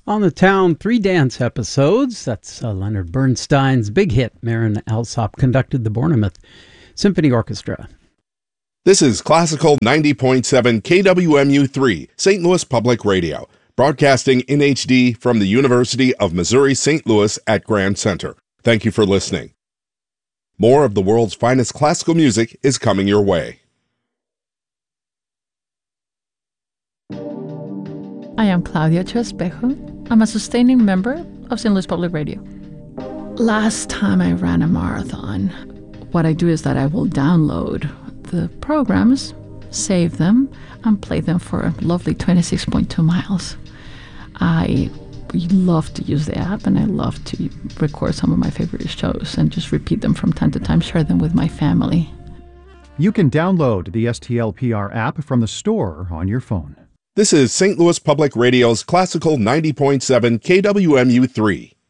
On the Town, 3 dance episodes. That's Leonard Bernstein's big hit. Marin Alsop conducted the Bournemouth Symphony Orchestra. This is Classical 90.7 KWMU3, St. Louis Public Radio, broadcasting in HD from the University of Missouri St. Louis at Grand Center. Thank you for listening. More of the world's finest classical music is coming your way. I am Claudia Chespejo. I'm a sustaining member of St. Louis Public Radio. Last time I ran a marathon, what I do is that I will download the programs, save them, and play them for a lovely 26.2 miles. I love to use the app, and I love to record some of my favorite shows and just repeat them from time to time, share them with my family. You can download the STLPR app from the store on your phone. This is St. Louis Public Radio's Classical 90.7 KWMU3.